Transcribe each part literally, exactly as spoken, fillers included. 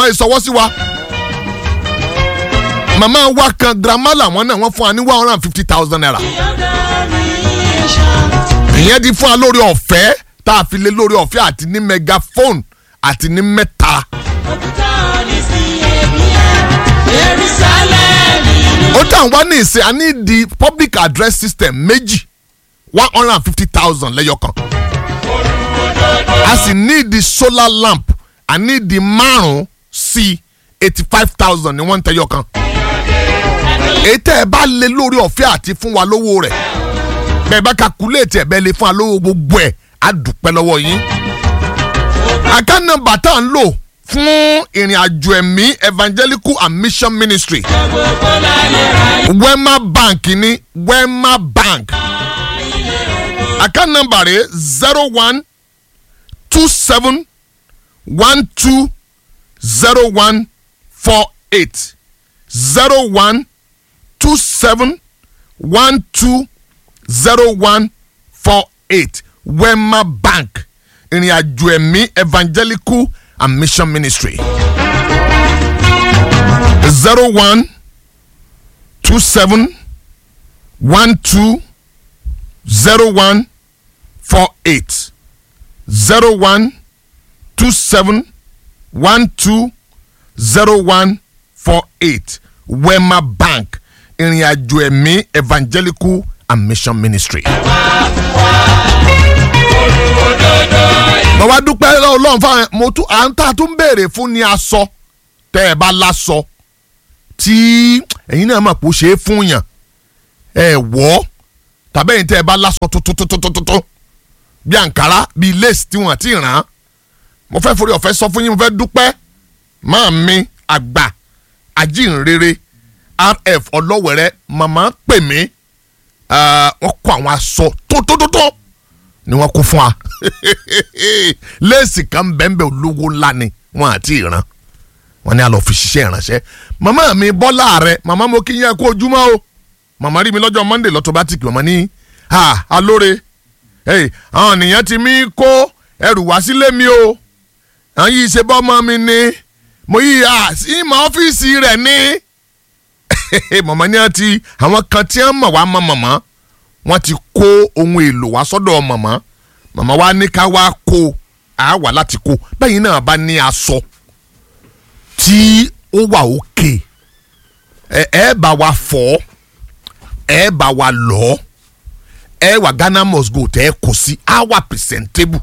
ìsọwọ́ sí wa màmá wa kan girama làwọn náà wọ́n fún wa ní one hundred and fifty thousand naira ìyẹn ti fún wa lórí ọ̀fẹ́ tá a fi lé lórí ọ̀fẹ́ àti ní megaphone àti ní mẹ́ta. ó tàn wá ní ìsìn a ní di public address system méjì one hundred and fifty thousand lẹ́yọ̀kan a sì ní di solar lamp a ní di márùn-ún sí eighty five thousand ní wọ́n ń tẹ́yọ̀kan èyí tẹ́ ẹ bá lé lórí ọ̀fẹ́ àti fún wa lówó rẹ̀ bẹ́ẹ̀ bá calculate ẹ̀ bẹ́ẹ̀ lè fún wa lówó gbogbo ẹ̀ á dúpẹ́ lọ́wọ́ yín. account number tá à ń lò fún ìrìn àjò ẹ̀mí evangelical and mission ministry Wema Bank ní Wema Bank account number rẹ̀ zero one two seven one two zero one four eight zero one two seven one two zero one four eight Wema Bank ìrìn àjò ẹ̀mí evangelical and mission ministry zero one two seven one two zero one four eight zero one two seven one two zero one four eight Wema Bank ìrìn àjò ẹ̀mí evangelical and mission ministry. mo wá dúpẹ́ Ọlọ́run fáwọn mo tún à ń tà tún béèrè fún ní aṣọ tẹ́ ẹ bá láṣọ tí ẹ̀yin náà mọ̀ pé ó ṣe é fún yàn ẹ wọ́ tàbí ẹ̀yin tẹ́ ẹ bá láṣọ tuntun bí àǹkárá bí lace tí wọ́n ti ràn án mo fẹ́ forí ọ̀fẹ́ sọ fún yín mo fẹ́ dúpẹ́ máa mi àgbà ajínrere R F ọlọ́wẹ̀rẹ́ màmá pè mí wọ́n kó àwọn aṣọ tótótótó ni wọ́n kó fún wa léèsì kan bẹ́ẹ̀nbẹ́ẹ́ olówó ńlá ni wọ́n àti ìran wọ́n ní a lọ fi ṣiṣẹ́ ìránṣẹ́ màmá mi Bọ́lá rẹ̀ màmá mo kí yẹn kó ojúmọ́ o màmá rí mi lọ́jọ́ Monday lọ́tọ́bátìkì màmá ní ha alóore àwọn ènìyàn ti mí kó ẹrù wá sílé mi o àwọn yìí ṣe bọ́ ọmọ mi ni mo yí à sí ìmọ̀ ọ́fíìsì rẹ̀ ní màmá ní àti àwọn kan tí wọ́n mọ̀ wá mọ̀ màmá wọ́n ti kó ohun èlò wá sọ́dọ̀ màmá màmá wa ní ká wá kó a wà láti kó bẹ́ẹ̀ náà bá ní aṣọ tí ó wà òkè ẹ ẹ bá wa fọ̀ ẹ bá wa lọ̀ ẹ wà Ghana must go tẹ́ ẹ kò sí a wà presentable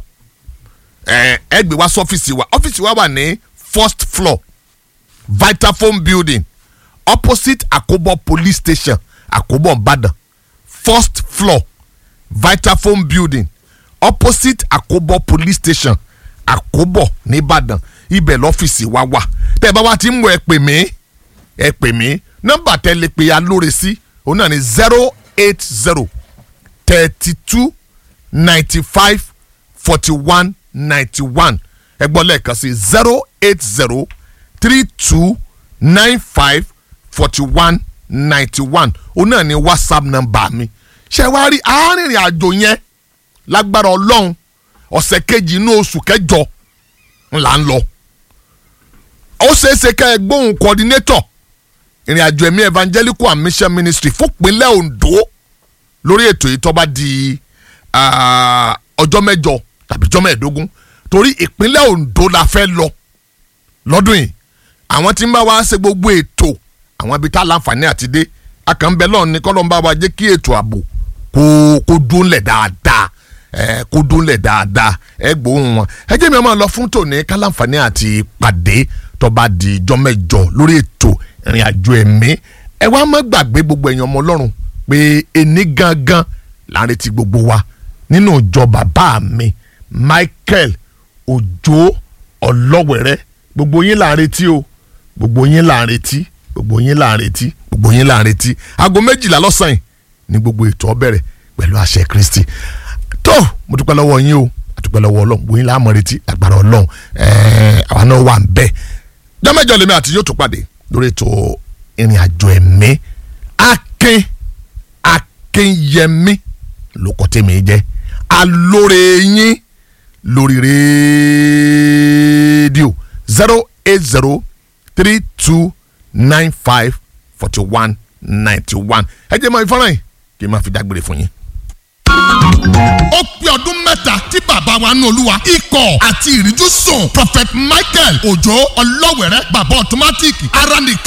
ẹ ẹ gbé wá sọ́fíìsì wa ọ́fíìsì wa wà ní first floor Vitafoam building opposite Akobo police station Akobo Ìbàdàn first floor Vitafoam building opposite Akobo police station Akobo nìbàdàn ibẹ̀ lọ́fíìsì wa wà tẹ́ bá wá ti mú ẹ pè mí ẹ pè mí nọ́mbà tẹ́ lè pè ya lórí sí òun náà ní zero eight zero thirty two ninety five forty one ninety one ẹ gbọ́ lẹ́ẹ̀kan sí zero eight zero three two nine five forty one ninety one òun náà ní WhatsApp nọ́mbà mi ṣé wàá rí arìnrìn àjò yẹn lágbára Ọlọ́run ọ̀sẹ̀ kejì inú oṣù kẹjọ ńlá ń lọ ó ṣeéṣe ká ẹ gbóhùn coordinator ìrìn àjò ẹ̀mí evangelical and mission ministry fúnpínlẹ̀ Ondo lórí ètò yìí tó bá di ọjọ́ mẹ́jọ tàbí ọjọ́ mẹ́ẹ̀ẹ́dógún torí ìpínlẹ̀ Ondo la fẹ́ lọ lọ́dún yìí àwọn tí ń bá wa ṣe gbogbo ètò àwọn ibi tá láǹfààní àti dé akànbẹ lọ́ọ̀ ní kọ́lọ́ ń bá wa jẹ́ kí ètò ààbò kó kó dúnlẹ̀ dáadáa ẹ kó dúnlẹ̀ dáadáa ẹ gbóhùn wọn ẹ jẹ́ mi máa lọ fún tòní ká láǹfààní àti pàdé tó bá di ọjọ́ mẹ́jọ lórí ètò ìrìn àjò ẹ̀mí ẹ wá má gbàgbé gbogbo ẹ̀yàn ọmọ Ọlọ́run pé ẹni gangan là ń retí gbogbo wa nínú ìjọ bàbá mi Michael Òjó Ọlọ́wẹ̀rẹ́ gbogbo yín là ń retí o gbogbo yín là ń retí gbogbo yín là ń retí gbogbo yín là ń retí aago méjìlá lọ́sàn yìí ní gbogbo ètò ọbẹ̀rẹ̀ pẹ̀lú àṣẹ Kristi tó mo dúpẹ́ lọ́wọ́ yín o àdúpẹ́ lọ́wọ́ Ọlọ́run gbogbo yín là á mọ̀ retí agbára Ọlọ́run ẹ̀ẹ́ àwa náà wà ń bẹ̀ jọ́mẹ́jọ lèmi àti yóò tó pàdé lórí ètò ìrìn àjò ẹ̀mí Akin Akinyẹmí ló kọ́ tèmi jẹ́ alóore yín lórí rédíò zero eight zero three two nine five forty one ninety one. ẹ jẹ́ máa fi fọ́nrán yìí kí n máa fi dágbére fún yín. ó pé ọdún mẹ́ta tí bàbá wa nù olúwa ikọ̀ àti ìríjú sùn prophet michael òjó ọlọ́wẹ̀rẹ́ bàbá automatic ara nìkan.